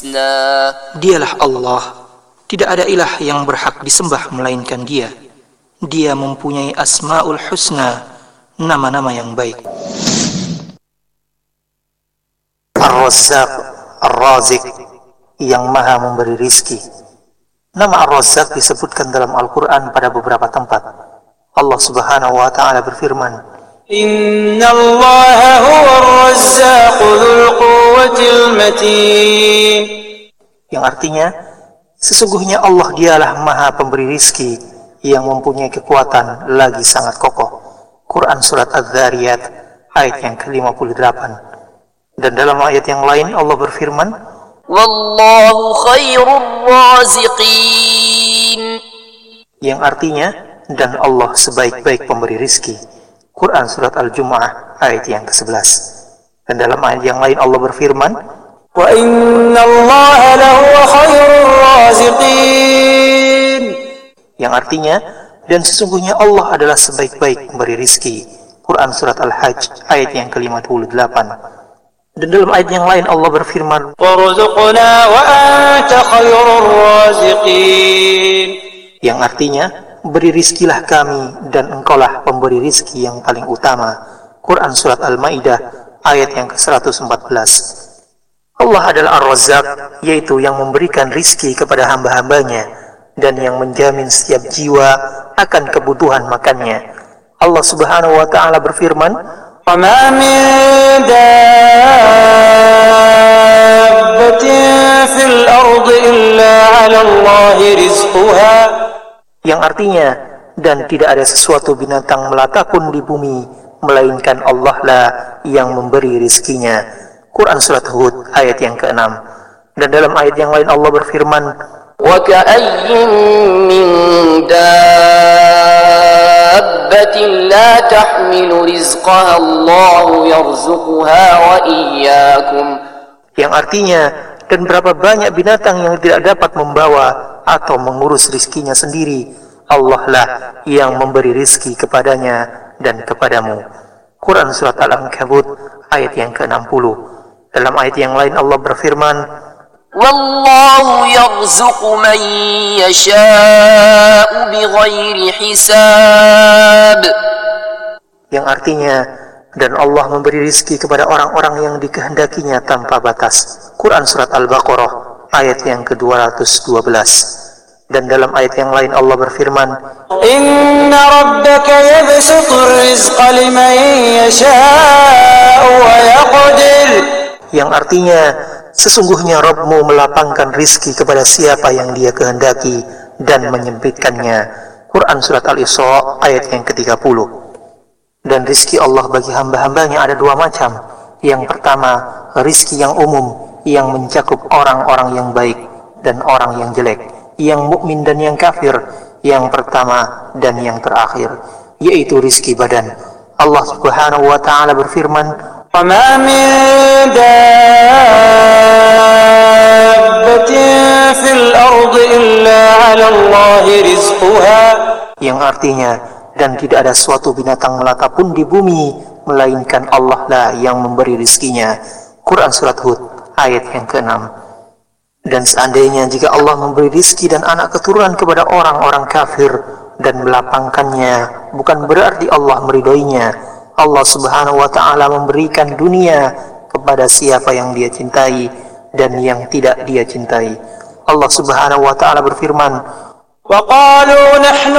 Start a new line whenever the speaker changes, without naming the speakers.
الحسنى.
Dialah Allah, tidak ada ilah yang berhak disembah melainkan Dia. Dia mempunyai Asmaul Husna, nama-nama yang baik. Ar-Razzaq, Ar-Razik, yang maha memberi rizki. Nama Ar-Razzaq disebutkan dalam Al-Quran pada beberapa tempat. Allah Subhanahu wa ta'ala berfirman,
Inna Allah huwa ar-Razzaq dzul quwwatil matin.
Yang artinya, sesungguhnya Allah dialah maha pemberi rizki yang mempunyai kekuatan lagi sangat kokoh. Quran Surat Adz-Dzariyat ayat yang ke-58. Dan dalam ayat yang lain Allah berfirman,
Wallahu khairur raziqin.
yang artinya, dan Allah sebaik-baik pemberi rizki. Quran Surat Al-Jumu'ah ayat yang ke-11. Dan dalam ayat yang lain Allah berfirman,
Wa inna Allah lahuwa khairur raziqin.
yang artinya, dan sesungguhnya Allah adalah sebaik-baik pemberi rizki. Quran Surat Al-Hajj ayat yang ke-58. Dan dalam ayat yang lain Allah berfirman,
Warzuqna wa anta khairur raziqin.
yang artinya, beri rizkilah kami dan engkaulah pemberi rizki yang paling utama. Quran Surat Al-Ma'idah ayat yang ke-114. Allah adalah Ar-Razzaq, yaitu yang memberikan rizki kepada hamba-hambanya dan yang menjamin setiap jiwa akan kebutuhan makannya. Allah Subhanahu wa ta'ala berfirman,
Wa ma min dabbatin fil ardi illa 'ala Allahi rizquha.
yang artinya, dan tidak ada sesuatu binatang melata pun di bumi melainkan Allah lah yang memberi rizkinya. Quran Surat Hud ayat yang ke-6. Dan dalam ayat yang lain Allah berfirman,
Wa ka'ayyin min dabbatin la tahmilu rizqaha Allahu yarzuquha wa iyyakum.
yang artinya, dan berapa banyak binatang yang tidak dapat membawa atau mengurus rizkinya sendiri, Allah lah yang memberi rizki kepadanya dan kepadamu. Quran Surat Al-Ankabut ayat yang ke-60. Dalam ayat yang lain Allah berfirman,
Wallahu yarzuqu man yasha'u bighairi hisab.
yang artinya, dan Allah memberi rizki kepada orang-orang yang dikehendakinya tanpa batas. Quran Surat Al-Baqarah ayat yang ke-212. Dan dalam ayat yang lain Allah berfirman,
Inna rabbaka yabsutur rizqa liman yasha'u wa yaqdir.
yang artinya, sesungguhnya Rabbmu melapangkan rizki kepada siapa yang Dia kehendaki dan menyempitkannya. Quran Surat Al-Isra ayat yang ke-30. Dan rizki Allah bagi hamba-hambanya ada dua macam. Yang pertama, rizki yang umum, yang mencakup orang-orang yang baik dan orang yang jelek, yang mukmin dan yang kafir, yang pertama dan yang terakhir, yaitu rizki badan. Allah Subhanahu wa ta'ala berfirman,
Wa ma min dabbatin fil ardi illa 'ala Allahi rizquha.
yang artinya, dan tidak ada suatu binatang melata pun di bumi melainkan Allah lah yang memberi rizkinya. Quran Surat Hud ayat yang ke-6. Dan seandainya jika Allah memberi rizki dan anak keturunan kepada orang-orang kafir dan melapangkannya, bukan berarti Allah meridhoinya. Allah Subhanahu wa ta'ala memberikan dunia kepada siapa yang Dia cintai dan yang tidak Dia cintai. Allah Subhanahu wa ta'ala berfirman,
Wa qalu nahnu